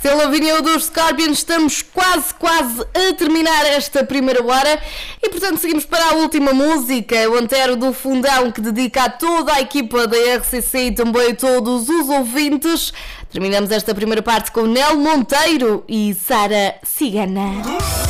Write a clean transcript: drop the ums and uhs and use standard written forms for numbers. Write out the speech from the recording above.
Pela opinião dos Scorpions, estamos quase a terminar esta primeira hora e, portanto, seguimos para a última música, o Antero do Fundão, que dedica a toda a equipa da RCC e também a todos os ouvintes. Terminamos esta primeira parte com Nel Monteiro e Sara Cigana.